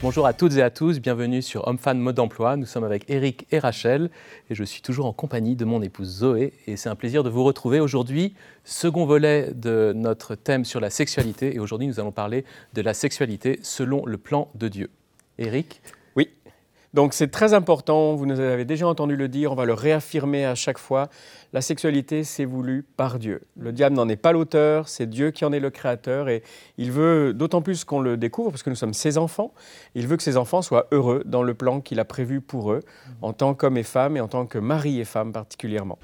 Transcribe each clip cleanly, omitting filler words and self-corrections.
Bonjour à toutes et à tous, bienvenue sur Homme Fan Mode d'Emploi. Nous sommes avec Eric et Rachel et je suis toujours en compagnie de mon épouse Zoé et c'est un plaisir de vous retrouver aujourd'hui. Second volet de notre thème sur la sexualité et aujourd'hui nous allons parler de la sexualité selon le plan de Dieu. Eric ? Oui, donc c'est très important, vous nous avez déjà entendu le dire, on va le réaffirmer à chaque fois. La sexualité, c'est voulu par Dieu. Le diable n'en est pas l'auteur, c'est Dieu qui en est le créateur et il veut, d'autant plus qu'on le découvre, parce que nous sommes ses enfants, il veut que ses enfants soient heureux dans le plan qu'il a prévu pour eux, en tant qu'hommes et femmes et en tant que mari et femme particulièrement.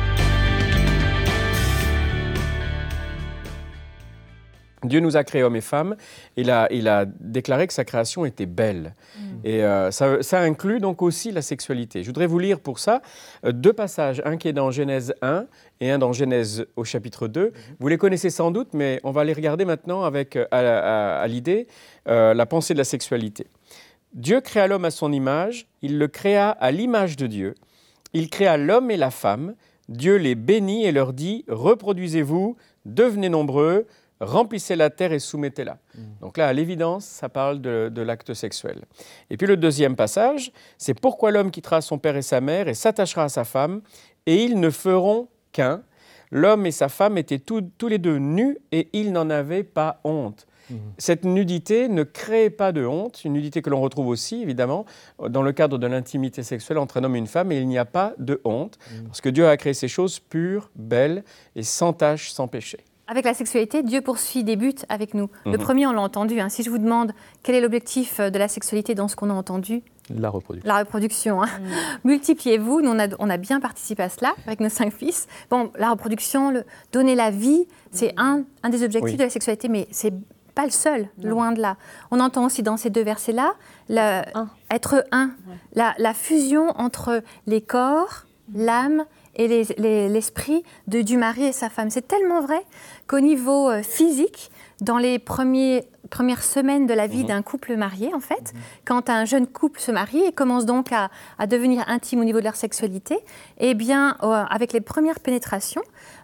Dieu nous a créés hommes et femmes, il a déclaré que sa création était belle. Et ça inclut donc aussi la sexualité. Je voudrais vous lire pour ça deux passages, un qui est dans Genèse 1 et un dans Genèse au chapitre 2. Vous les connaissez sans doute, mais on va les regarder maintenant avec à l'idée la pensée de la sexualité. Dieu créa l'homme à son image, il le créa à l'image de Dieu. Il créa l'homme et la femme, Dieu les bénit et leur dit « Reproduisez-vous, devenez nombreux ». Remplissez la terre et soumettez-la. Donc là, à l'évidence, ça parle de l'acte sexuel. Et puis le deuxième passage, c'est « Pourquoi l'homme quittera son père et sa mère et s'attachera à sa femme, et ils ne feront qu'un. L'homme et sa femme étaient tous les deux nus et ils n'en avaient pas honte. » Cette nudité ne crée pas de honte, une nudité que l'on retrouve aussi, évidemment, dans le cadre de l'intimité sexuelle entre un homme et une femme, et il n'y a pas de honte, parce que Dieu a créé ces choses pures, belles et sans tache, sans péché. Avec la sexualité, Dieu poursuit des buts avec nous. Le premier, on l'a entendu. Si je vous demande quel est l'objectif de la sexualité dans ce qu'on a entendu ? La reproduction. La reproduction. Multipliez-vous. Nous, on a bien participé à cela avec nos 5 fils. Bon, la reproduction, donner la vie, c'est un des objectifs de la sexualité, mais c'est pas le seul, loin de là. On entend aussi dans ces deux versets-là, être un. Ouais. La fusion entre les corps, l'âme et l'esprit du mari et sa femme. C'est tellement vrai qu'au niveau physique, dans les premières semaines de la vie d'un couple marié, en fait, quand un jeune couple se marie et commence donc à devenir intime au niveau de leur sexualité, eh bien, avec les premières pénétrations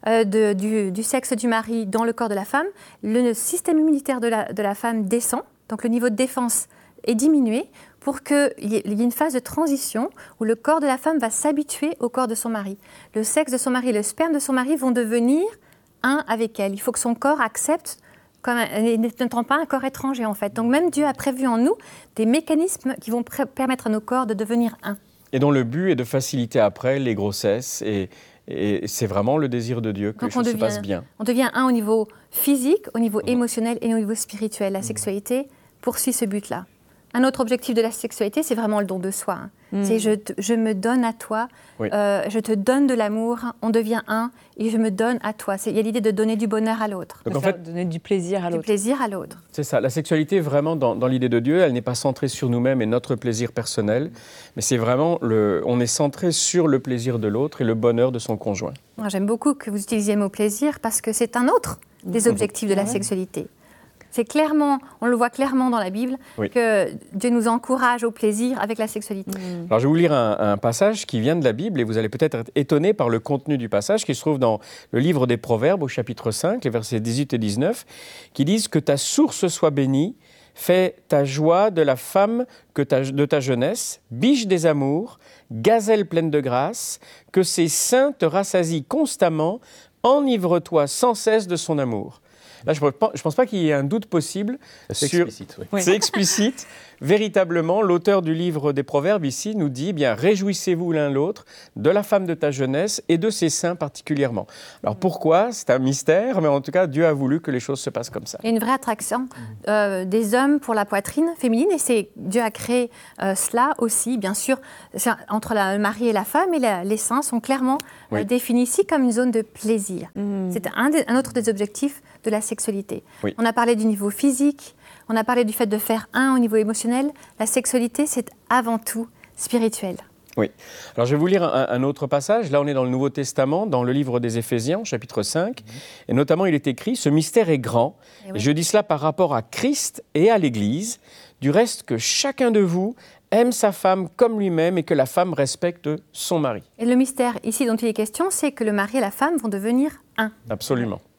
du sexe du mari dans le corps de la femme, le système immunitaire de la femme descend, donc le niveau de défense est diminué pour qu'il y ait une phase de transition où le corps de la femme va s'habituer au corps de son mari. Le sexe de son mari et le sperme de son mari vont devenir un avec elle. Il faut que son corps accepte, n'étant pas un corps étranger en fait. Donc même Dieu a prévu en nous des mécanismes qui vont permettre à nos corps de devenir un. Et dont le but est de faciliter après les grossesses et c'est vraiment le désir de Dieu que les choses se passent bien. On devient un au niveau physique, au niveau émotionnel et au niveau spirituel. La sexualité poursuit ce but-là. Un autre objectif de la sexualité, c'est vraiment le don de soi. C'est je me donne à toi, je te donne de l'amour, on devient un et je me donne à toi. Il y a l'idée de donner du bonheur à l'autre. Donc en fait, donner du plaisir à l'autre. Du plaisir à l'autre. C'est ça, la sexualité vraiment dans l'idée de Dieu, elle n'est pas centrée sur nous-mêmes et notre plaisir personnel, mais c'est vraiment, on est centré sur le plaisir de l'autre et le bonheur de son conjoint. Moi, j'aime beaucoup que vous utilisiez le mot plaisir parce que c'est un autre des objectifs de la sexualité. C'est clairement, on le voit clairement dans la Bible, que Dieu nous encourage au plaisir avec la sexualité. Alors je vais vous lire un passage qui vient de la Bible et vous allez peut-être être étonné par le contenu du passage qui se trouve dans le livre des Proverbes au chapitre 5, les versets 18 et 19, qui disent « Que ta source soit bénie, fais ta joie de la femme de ta jeunesse, biche des amours, gazelle pleine de grâce, que ses seins te rassasient constamment, enivre-toi sans cesse de son amour. » Là, je ne pense pas qu'il y ait un doute possible. C'est explicite, oui. C'est explicite. Véritablement, l'auteur du livre des Proverbes ici nous dit, réjouissez-vous l'un l'autre de la femme de ta jeunesse et de ses seins particulièrement. Alors pourquoi ? C'est un mystère, mais en tout cas, Dieu a voulu que les choses se passent comme ça. Il y a une vraie attraction des hommes pour la poitrine féminine et Dieu a créé cela aussi, bien sûr, entre le mari et la femme, et les seins sont clairement définis ici comme une zone de plaisir. C'est un autre des objectifs de la sexualité. On a parlé du niveau physique, on a parlé du fait de faire un au niveau émotionnel. La sexualité, c'est avant tout spirituel. Oui. Alors, je vais vous lire un autre passage. Là, on est dans le Nouveau Testament, dans le livre des Éphésiens, chapitre 5. Et notamment, il est écrit « Ce mystère est grand. Et je dis cela par rapport à Christ et à l'Église. Du reste, que chacun de vous aime sa femme comme lui-même et que la femme respecte son mari. » Et le mystère ici dont il est question, c'est que le mari et la femme vont devenir un. Absolument.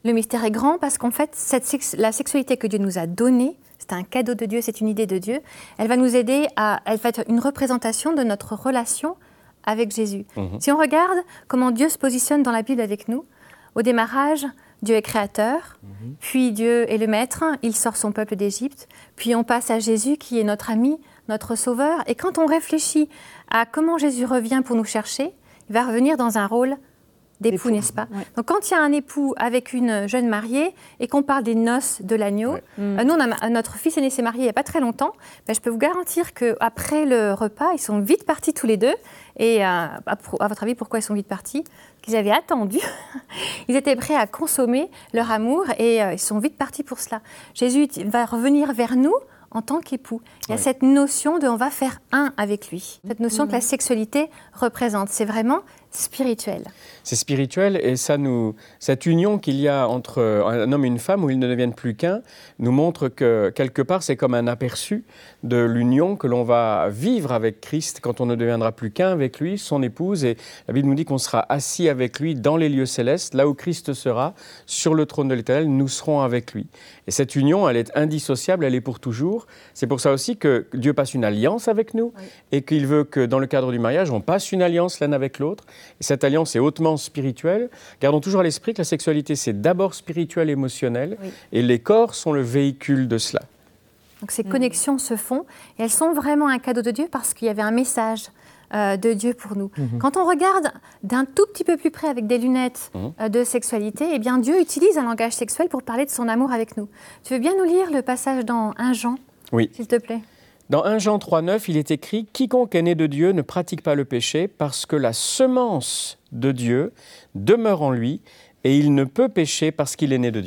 Le mystère est grand parce qu'en fait, la sexualité que Dieu nous a donnée, c'est un cadeau de Dieu, c'est une idée de Dieu, elle va nous aider elle va être une représentation de notre relation avec Jésus. Si on regarde comment Dieu se positionne dans la Bible avec nous, au démarrage, Dieu est créateur, puis Dieu est le maître, il sort son peuple d'Égypte, puis on passe à Jésus qui est notre ami, notre sauveur. Et quand on réfléchit à comment Jésus revient pour nous chercher, il va revenir dans un rôle d'époux, n'est-ce pas? Ouais. Donc quand il y a un époux avec une jeune mariée et qu'on parle des noces de l'agneau, nous, notre fils aîné s'est marié il n'y a pas très longtemps, je peux vous garantir qu'après le repas, ils sont vite partis tous les deux. Et à votre avis, pourquoi ils sont vite partis? Qu'ils avaient attendu, ils étaient prêts à consommer leur amour et ils sont vite partis pour cela. Jésus va revenir vers nous en tant qu'époux. Il y a cette notion de on va faire un avec lui. Cette notion que la sexualité représente, c'est vraiment spirituel. C'est spirituel et cette union qu'il y a entre un homme et une femme où ils ne deviennent plus qu'un nous montre que quelque part c'est comme un aperçu de l'union que l'on va vivre avec Christ quand on ne deviendra plus qu'un avec lui, son épouse. Et la Bible nous dit qu'on sera assis avec lui dans les lieux célestes, là où Christ sera, sur le trône de l'Éternel, nous serons avec lui. Et cette union, elle est indissociable, elle est pour toujours. C'est pour ça aussi que Dieu passe une alliance avec nous et qu'il veut que dans le cadre du mariage, on passe une alliance l'un avec l'autre. Et cette alliance est hautement spirituelle. Gardons toujours à l'esprit que la sexualité, c'est d'abord spirituel et émotionnel, et les corps sont le véhicule de cela. Donc ces connexions se font, et elles sont vraiment un cadeau de Dieu parce qu'il y avait un message de Dieu pour nous. Quand on regarde d'un tout petit peu plus près avec des lunettes de sexualité, eh bien Dieu utilise un langage sexuel pour parler de son amour avec nous. Tu veux bien nous lire le passage dans 1 Jean, s'il te plaît? Dans 1 Jean 3,9, il est écrit « Quiconque est né de Dieu ne pratique pas le péché parce que la semence de Dieu demeure en lui et il ne peut pécher parce qu'il est né de Dieu. »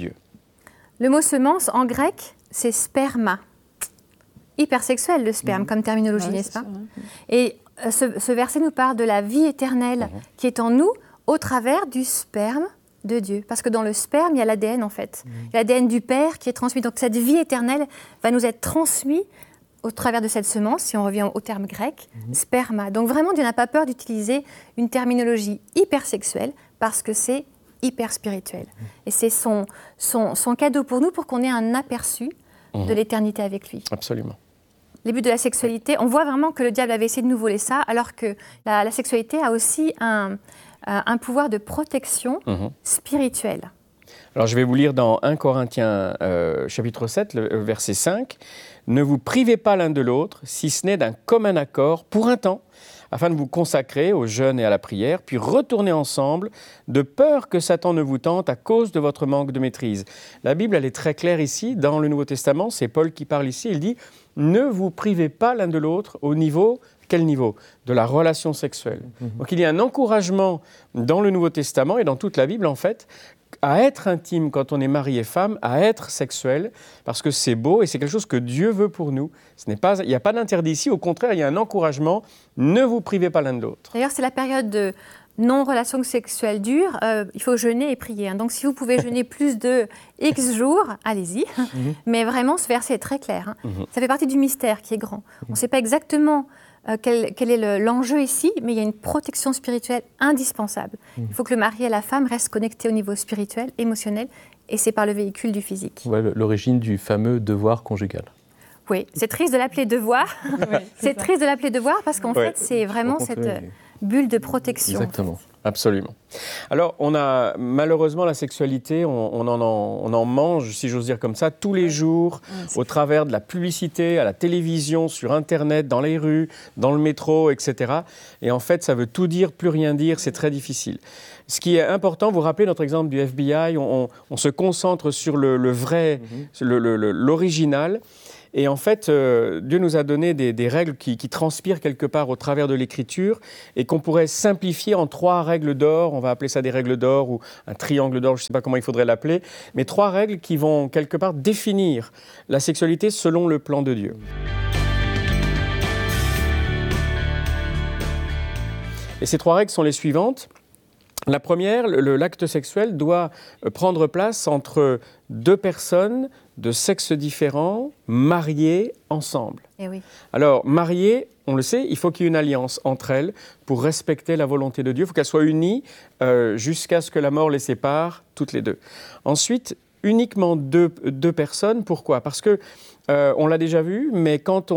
Le mot semence, en grec, c'est sperma. Hypersexuel, le sperme, comme terminologie, n'est-ce pas? Et ce verset nous parle de la vie éternelle qui est en nous au travers du sperme de Dieu. Parce que dans le sperme, il y a l'ADN, en fait. L'ADN du Père qui est transmis. Donc cette vie éternelle va nous être transmise au travers de cette semence, si on revient au terme grec, sperma. Donc vraiment, Dieu n'a pas peur d'utiliser une terminologie hypersexuelle parce que c'est hyper spirituel. Et c'est son cadeau pour nous pour qu'on ait un aperçu de l'éternité avec lui. Absolument. Les buts de la sexualité, on voit vraiment que le diable avait essayé de nous voler ça, alors que la sexualité a aussi un pouvoir de protection spirituelle. Alors je vais vous lire dans 1 Corinthiens chapitre 7, le verset 5. « Ne vous privez pas l'un de l'autre, si ce n'est d'un commun accord, pour un temps, afin de vous consacrer au jeûne et à la prière, puis retourner ensemble, de peur que Satan ne vous tente à cause de votre manque de maîtrise. » La Bible, elle est très claire ici. Dans le Nouveau Testament, c'est Paul qui parle ici. Il dit « Ne vous privez pas l'un de l'autre au niveau... » Quel niveau? De la relation sexuelle. Donc il y a un encouragement dans le Nouveau Testament et dans toute la Bible, en fait, à être intime quand on est mari et femme, à être sexuel, parce que c'est beau et c'est quelque chose que Dieu veut pour nous. Il n'y a pas d'interdit ici, au contraire, il y a un encouragement. Ne vous privez pas l'un de l'autre. D'ailleurs, c'est la période de non-relation sexuelle dure. Il faut jeûner et prier. Donc, si vous pouvez jeûner plus de X jours, allez-y. Mais vraiment, ce verset est très clair. Ça fait partie du mystère qui est grand. On ne sait pas exactement quel est l'enjeu ici, mais il y a une protection spirituelle indispensable. Il faut que le mari et la femme restent connectés au niveau spirituel, émotionnel, et c'est par le véhicule du physique. Ouais, l'origine du fameux devoir conjugal. Oui, c'est triste de l'appeler devoir. C'est triste de l'appeler devoir parce qu'en fait, c'est vraiment cette bulle de protection. Exactement. Absolument. Alors, on a malheureusement la sexualité, on en mange, si j'ose dire comme ça, tous les jours, au travers de la publicité, à la télévision, sur Internet, dans les rues, dans le métro, etc. Et en fait, ça veut tout dire, plus rien dire, c'est très difficile. Ce qui est important, vous vous rappelez notre exemple du FBI, on se concentre sur le vrai, l'original. Et en fait, Dieu nous a donné des règles qui transpirent quelque part au travers de l'Écriture et qu'on pourrait simplifier en 3 règles d'or. On va appeler ça des règles d'or ou un triangle d'or, je ne sais pas comment il faudrait l'appeler. Mais 3 règles qui vont quelque part définir la sexualité selon le plan de Dieu. Et ces 3 règles sont les suivantes. La première, l'acte sexuel doit prendre place entre deux personnes de sexes différents, mariées ensemble. Eh oui. Alors, mariées, on le sait, il faut qu'il y ait une alliance entre elles pour respecter la volonté de Dieu. Il faut qu'elles soient unies jusqu'à ce que la mort les sépare, toutes les deux. Ensuite, uniquement deux personnes. Pourquoi ? Parce que, on l'a déjà vu, mais quand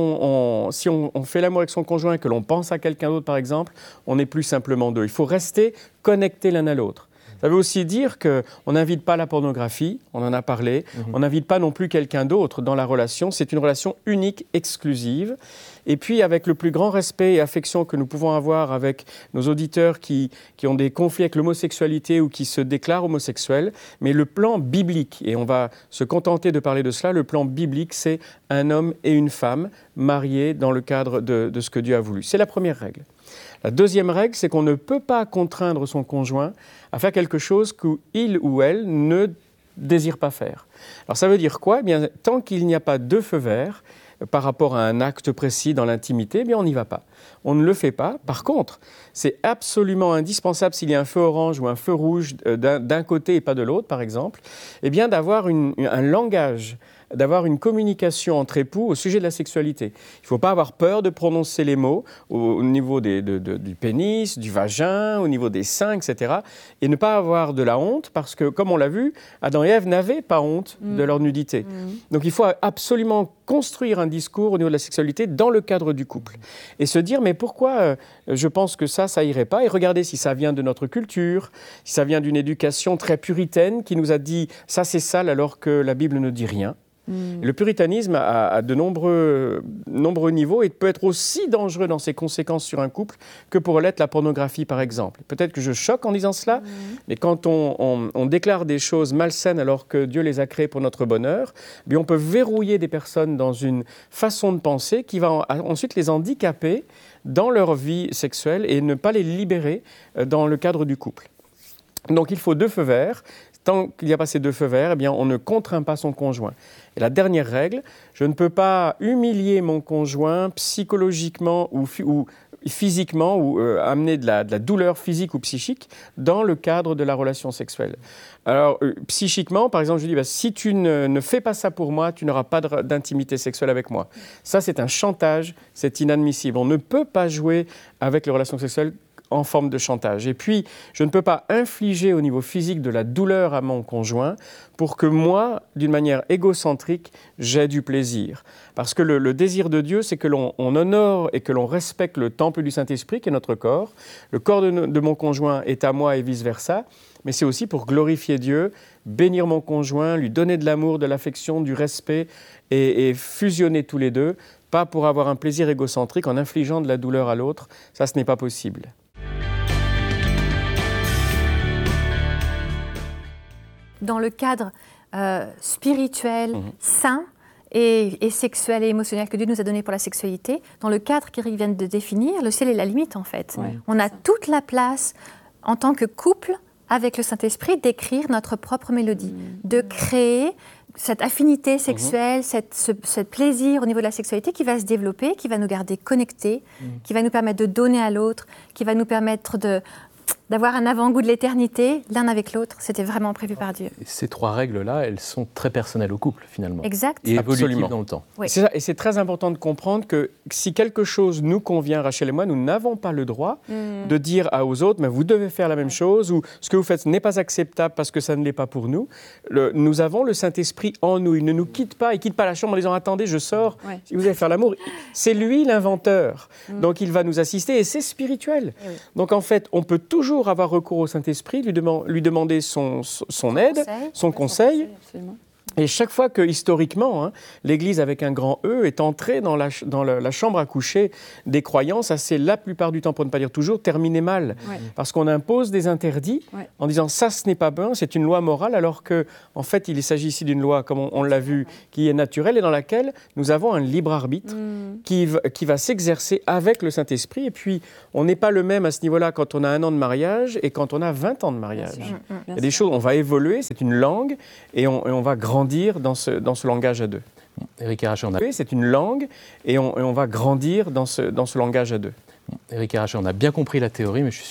si on fait l'amour avec son conjoint et que l'on pense à quelqu'un d'autre, par exemple, on n'est plus simplement deux. Il faut rester connectés l'un à l'autre. Ça veut aussi dire qu'on n'invite pas la pornographie, on en a parlé, on n'invite pas non plus quelqu'un d'autre dans la relation, c'est une relation unique, exclusive. Et puis avec le plus grand respect et affection que nous pouvons avoir avec nos auditeurs qui ont des conflits avec l'homosexualité ou qui se déclarent homosexuels, mais le plan biblique, et on va se contenter de parler de cela, le plan biblique, c'est un homme et une femme mariés dans le cadre de ce que Dieu a voulu. C'est la première règle. La deuxième règle, c'est qu'on ne peut pas contraindre son conjoint à faire quelque chose qu'il ou elle ne désire pas faire. Alors ça veut dire quoi ? Eh bien, tant qu'il n'y a pas de feu vert par rapport à un acte précis dans l'intimité, eh bien, on n'y va pas. On ne le fait pas. Par contre, c'est absolument indispensable s'il y a un feu orange ou un feu rouge d'un côté et pas de l'autre, par exemple, eh bien, d'avoir un langage, d'avoir une communication entre époux au sujet de la sexualité. Il ne faut pas avoir peur de prononcer les mots au niveau du pénis, du vagin, au niveau des seins, etc. Et ne pas avoir de la honte parce que, comme on l'a vu, Adam et Ève n'avaient pas honte de leur nudité. Donc il faut absolument construire un discours au niveau de la sexualité dans le cadre du couple. Et se dire, mais pourquoi je pense que ça irait pas ? Et regarder si ça vient de notre culture, si ça vient d'une éducation très puritaine qui nous a dit « ça c'est sale » alors que la Bible ne dit rien. Le puritanisme a de nombreux niveaux et peut être aussi dangereux dans ses conséquences sur un couple que pourrait l'être la pornographie, par exemple. Peut-être que je choque en disant cela, mais quand on déclare des choses malsaines alors que Dieu les a créées pour notre bonheur, eh bien on peut verrouiller des personnes dans une façon de penser qui va ensuite les handicaper dans leur vie sexuelle et ne pas les libérer dans le cadre du couple. Donc il faut deux feux verts. Tant qu'il n'y a pas ces deux feux verts, eh bien, on ne contraint pas son conjoint. Et la dernière règle, je ne peux pas humilier mon conjoint psychologiquement ou physiquement ou amener de la douleur physique ou psychique dans le cadre de la relation sexuelle. Alors, psychiquement, par exemple, je dis, si tu ne fais pas ça pour moi, tu n'auras pas d'intimité sexuelle avec moi. Ça, c'est un chantage, c'est inadmissible. On ne peut pas jouer avec les relations sexuelles en forme de chantage. Et puis, je ne peux pas infliger au niveau physique de la douleur à mon conjoint pour que moi, d'une manière égocentrique, j'ai du plaisir. Parce que le désir de Dieu, c'est que l'on honore et que l'on respecte le temple du Saint-Esprit, qui est notre corps. Le corps de mon conjoint est à moi et vice-versa. Mais c'est aussi pour glorifier Dieu, bénir mon conjoint, lui donner de l'amour, de l'affection, du respect et fusionner tous les deux, pas pour avoir un plaisir égocentrique en infligeant de la douleur à l'autre. Ça, ce n'est pas possible. Dans le cadre spirituel, sain et sexuel et émotionnel que Dieu nous a donné pour la sexualité, dans le cadre qu'il vient de définir, le ciel est la limite en fait. Ouais. On a toute la place en tant que couple avec le Saint-Esprit d'écrire notre propre mélodie, de créer cette affinité sexuelle, ce plaisir au niveau de la sexualité qui va se développer, qui va nous garder connectés, qui va nous permettre de donner à l'autre, qui va nous permettre d'avoir un avant-goût de l'éternité, l'un avec l'autre. C'était vraiment prévu par Dieu. Et ces trois règles-là, elles sont très personnelles au couple, finalement. Exact. Et évolutives dans le temps. Oui. C'est ça, et c'est très important de comprendre que si quelque chose nous convient, Rachel et moi, nous n'avons pas le droit de dire aux autres, mais vous devez faire la même chose, ou ce que vous faites n'est pas acceptable parce que ça ne l'est pas pour nous. Nous avons le Saint-Esprit en nous. Il ne nous quitte pas. Il ne quitte pas la chambre en disant « Attendez, je sors, si vous allez faire l'amour ». C'est lui l'inventeur. Donc il va nous assister et c'est spirituel. Oui. Donc en fait, on peut toujours avoir recours au Saint-Esprit, lui demander son aide, son conseil. Et chaque fois que, historiquement, l'Église avec un grand E est entrée dans la chambre à coucher des croyants, ça c'est la plupart du temps, pour ne pas dire toujours, terminé mal. Ouais. Parce qu'on impose des interdits en disant ça ce n'est pas bon, c'est une loi morale, alors qu'en fait il s'agit ici d'une loi, comme on l'a vu, qui est naturelle et dans laquelle nous avons un libre arbitre qui va s'exercer avec le Saint-Esprit. Et puis on n'est pas le même à ce niveau-là quand on a 1 an de mariage et quand on a 20 ans de mariage. Il y a des choses, on va évoluer, c'est une langue et on va grandir dans ce langage à deux. Éric Hérachet, c'est une langue et on va grandir dans ce langage à deux. Éric Hérachet, on a bien compris la théorie, mais je suis